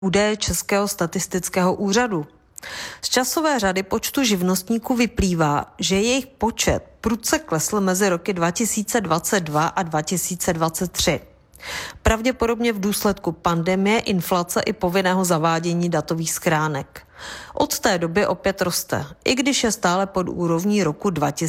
údaje Českého statistického úřadu. Z časové řady počtu živnostníků vyplývá, že jejich počet prudce klesl mezi roky 2022 a 2023. Pravděpodobně v důsledku pandemie, inflace i povinného zavádění datových schránek. Od té doby opět roste, i když je stále pod úrovní roku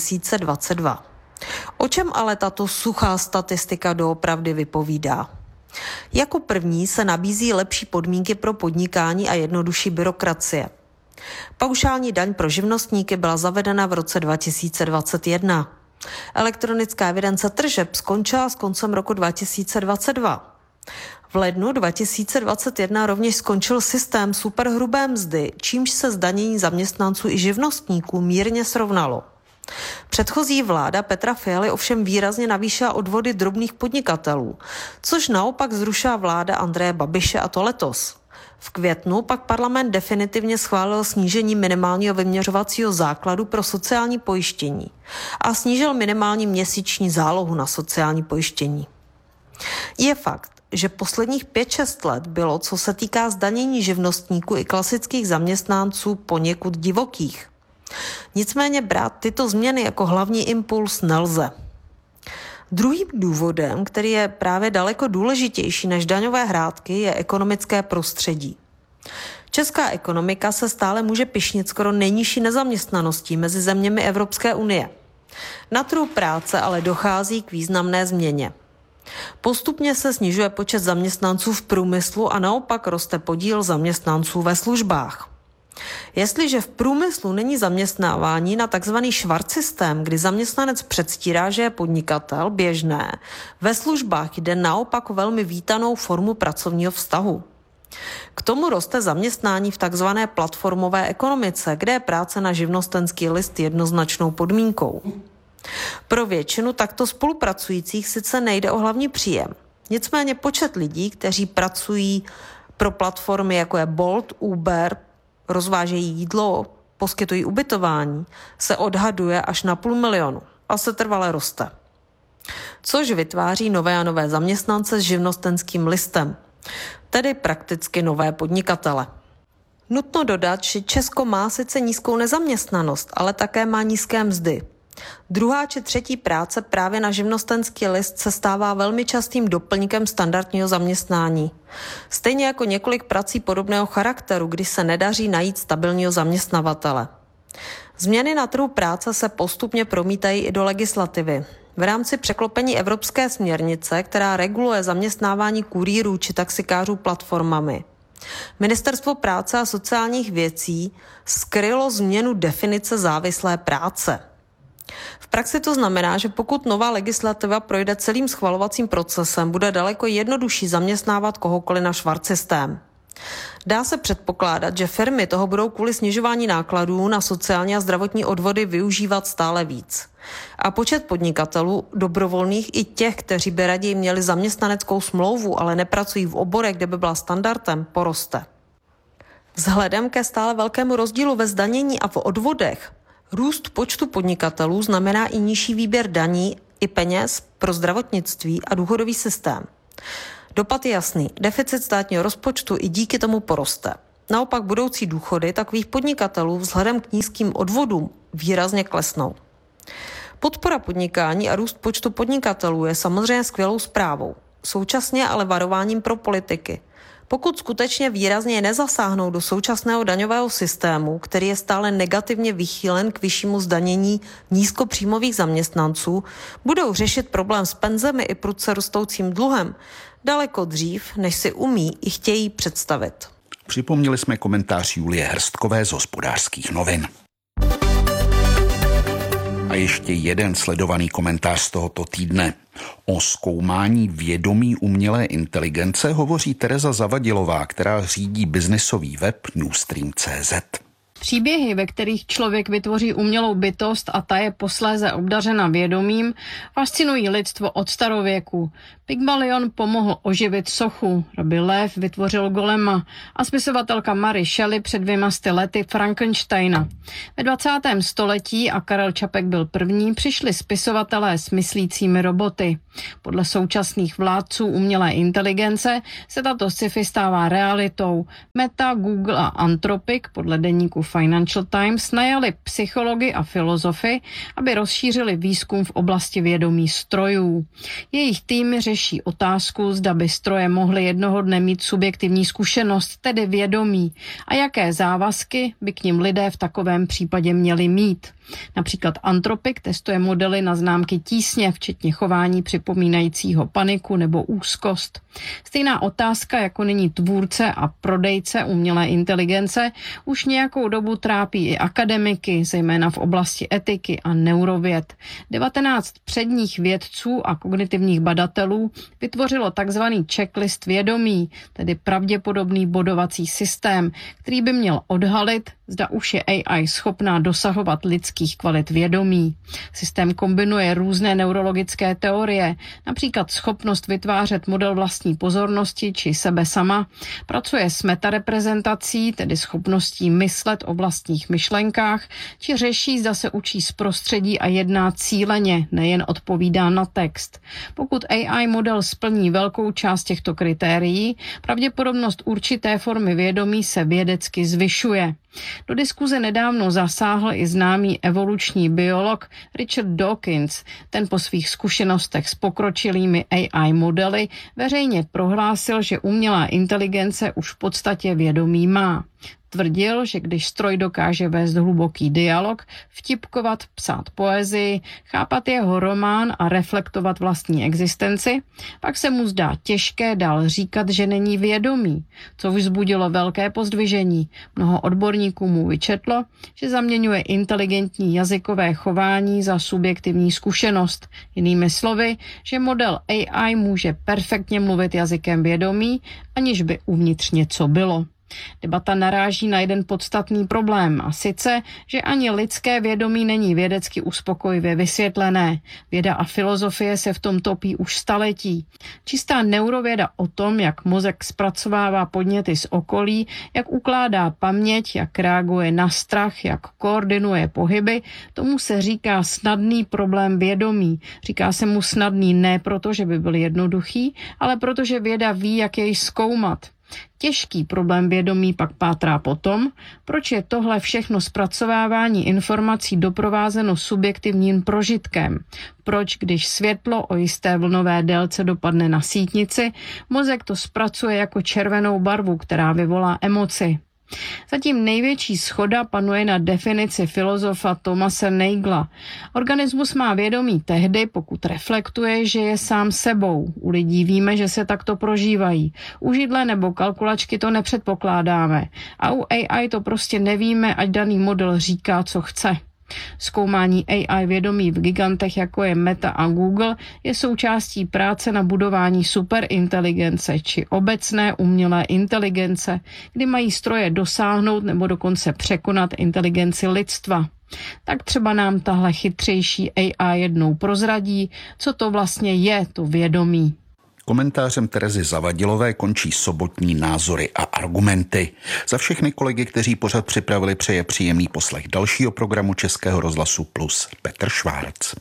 2022. O čem ale tato suchá statistika doopravdy vypovídá? Jako první se nabízí lepší podmínky pro podnikání a jednodušší byrokracie. Paušální daň pro živnostníky byla zavedena v roce 2021. Elektronická evidence tržeb skončila s koncem roku 2022. V lednu 2021 rovněž skončil systém superhrubé mzdy, čímž se zdanění zaměstnanců i živnostníků mírně srovnalo. Předchozí vláda Petra Fialy ovšem výrazně navýšila odvody drobných podnikatelů, což naopak zrušila vláda Andreje Babiše, a to letos. V květnu pak parlament definitivně schválil snížení minimálního vyměřovacího základu pro sociální pojištění a snížil minimální měsíční zálohu na sociální pojištění. Je fakt, že posledních 5-6 let bylo, co se týká zdanění živnostníků i klasických zaměstnanců, poněkud divokých. Nicméně brát tyto změny jako hlavní impuls nelze. Druhým důvodem, který je právě daleko důležitější než daňové hrátky, je ekonomické prostředí. Česká ekonomika se stále může pyšnit skoro nejnižší nezaměstnaností mezi zeměmi Evropské unie. Na trhu práce ale dochází k významné změně. Postupně se snižuje počet zaměstnanců v průmyslu a naopak roste podíl zaměstnanců ve službách. Jestliže v průmyslu není zaměstnávání na tzv. švart systém, kdy zaměstnanec předstírá, že je podnikatel, běžné, ve službách jde naopak o velmi vítanou formu pracovního vztahu. K tomu roste zaměstnání v tzv. Platformové ekonomice, kde je práce na živnostenský list jednoznačnou podmínkou. Pro většinu takto spolupracujících sice nejde o hlavní příjem. Nicméně počet lidí, kteří pracují pro platformy jako je Bolt, Uber, rozvážejí jídlo, poskytují ubytování, se odhaduje až na 500 000 a se trvale roste. Což vytváří nové a nové zaměstnance s živnostenským listem, tedy prakticky nové podnikatele. Nutno dodat, že Česko má sice nízkou nezaměstnanost, ale také má nízké mzdy. Druhá či třetí práce právě na živnostenský list se stává velmi častým doplňkem standardního zaměstnání. Stejně jako několik prací podobného charakteru, kdy se nedaří najít stabilního zaměstnavatele. Změny na trhu práce se postupně promítají i do legislativy. V rámci překlopení evropské směrnice, která reguluje zaměstnávání kurýrů či taxikářů platformami, Ministerstvo práce a sociálních věcí skrylo změnu definice závislé práce. V praxi to znamená, že pokud nová legislativa projde celým schvalovacím procesem, bude daleko jednodušší zaměstnávat kohokoliv na švart systém. Dá se předpokládat, že firmy toho budou kvůli snižování nákladů na sociální a zdravotní odvody využívat stále víc. A počet podnikatelů, dobrovolných i těch, kteří by raději měli zaměstnaneckou smlouvu, ale nepracují v oborech, kde by byla standardem, poroste. Vzhledem ke stále velkému rozdílu ve zdanění a v odvodech, růst počtu podnikatelů znamená i nižší výběr daní i peněz pro zdravotnictví a důchodový systém. Dopad je jasný. Deficit státního rozpočtu i díky tomu poroste. Naopak budoucí důchody takových podnikatelů vzhledem k nízkým odvodům výrazně klesnou. Podpora podnikání a růst počtu podnikatelů je samozřejmě skvělou zprávou. Současně ale varováním pro politiky. Pokud skutečně výrazně nezasáhnou do současného daňového systému, který je stále negativně vychýlen k vyššímu zdanění nízkopříjmových zaměstnanců, budou řešit problém s penzemi i prudce rostoucím dluhem daleko dřív, než si umí i chtějí představit. Připomněli jsme komentář Julie Hrstkové z Hospodářských novin. A ještě jeden sledovaný komentář z tohoto týdne. O zkoumání vědomí umělé inteligence hovoří Tereza Zavadilová, která řídí biznisový web Newstream.cz. Příběhy, ve kterých člověk vytvoří umělou bytost a ta je posléze obdařena vědomím, fascinují lidstvo od starověku. Pygmalion pomohl oživit sochu, Rabbi Lev vytvořil golema a spisovatelka Mary Shelley před 200 lety Frankensteina. Ve 20. století, a Karel Čapek byl první, přišli spisovatelé s myslícími roboty. Podle současných vládců umělé inteligence se tato sci-fi stává realitou. Meta, Google a Anthropic podle deníku Financial Times najali psychology a filozofy, aby rozšířili výzkum v oblasti vědomí strojů. Jejich týmy řeší otázku, zda by stroje mohly jednoho dne mít subjektivní zkušenost, tedy vědomí, a jaké závazky by k nim lidé v takovém případě měli mít. Například Anthropic testuje modely na známky tísně, včetně chování připomínajícího paniku nebo úzkost. Stejná otázka jako nyní tvůrce a prodejce umělé inteligence už nějakou dobu trápí i akademiky, zejména v oblasti etiky a neurověd. 19 předních vědců a kognitivních badatelů vytvořilo takzvaný checklist vědomí, tedy pravděpodobný bodovací systém, který by měl odhalit, zda už je AI schopná dosahovat lidských kvalit vědomí. Systém kombinuje různé neurologické teorie, například schopnost vytvářet model vlastní pozornosti či sebe sama, pracuje s metareprezentací, tedy schopností myslet o vlastních myšlenkách, či řeší, zda se učí z prostředí a jedná cíleně, nejen odpovídá na text. Pokud AI model splní velkou část těchto kritérií, pravděpodobnost určité formy vědomí se vědecky zvyšuje. Do diskuze nedávno zasáhl i známý evoluční biolog Richard Dawkins. Ten po svých zkušenostech s pokročilými AI modely veřejně prohlásil, že umělá inteligence už v podstatě vědomí má. Tvrdil, že když stroj dokáže vést hluboký dialog, vtipkovat, psát poezii, chápat jeho román a reflektovat vlastní existenci, pak se mu zdá těžké dál říkat, že není vědomý, co vzbudilo velké pozdvižení. Mnoho odborníků mu vyčetlo, že zaměňuje inteligentní jazykové chování za subjektivní zkušenost. Jinými slovy, že model AI může perfektně mluvit jazykem vědomí, aniž by uvnitř něco bylo. Debata naráží na jeden podstatný problém, a sice, že ani lidské vědomí není vědecky uspokojivě vysvětlené. Věda a filozofie se v tom topí už staletí. Čistá neurověda o tom, jak mozek zpracovává podněty z okolí, jak ukládá paměť, jak reaguje na strach, jak koordinuje pohyby, tomu se říká snadný problém vědomí. Říká se mu snadný ne proto, že by byl jednoduchý, ale protože věda ví, jak jej zkoumat. Těžký problém vědomí pak pátrá po tom, proč je tohle všechno zpracovávání informací doprovázeno subjektivním prožitkem. Proč, když světlo o jisté vlnové délce dopadne na sítnici, mozek to zpracuje jako červenou barvu, která vyvolá emoci. Zatím největší shoda panuje na definici filozofa Thomase Nagela. Organismus má vědomí tehdy, pokud reflektuje, že je sám sebou. U lidí víme, že se takto prožívají. U židle nebo kalkulačky to nepředpokládáme. A u AI to prostě nevíme, ať daný model říká, co chce. Zkoumání AI vědomí v gigantech, jako je Meta a Google, je součástí práce na budování superinteligence či obecné umělé inteligence, kdy mají stroje dosáhnout nebo dokonce překonat inteligenci lidstva. Tak třeba nám tahle chytřejší AI jednou prozradí, co to vlastně je to vědomí. Komentářem Terezy Zavadilové končí sobotní názory a argumenty. Za všechny kolegy, kteří pořad připravili, přeje příjemný poslech dalšího programu Českého rozhlasu Plus Petr Švárc.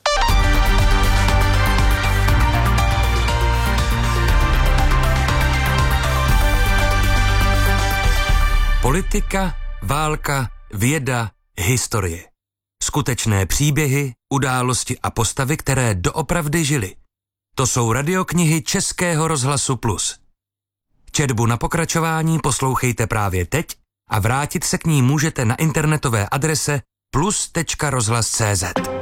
Politika, válka, věda, historie. Skutečné příběhy, události a postavy, které doopravdy žily. To jsou radioknihy Českého rozhlasu Plus. Četbu na pokračování poslouchejte právě teď a vrátit se k ní můžete na internetové adrese plus.rozhlas.cz.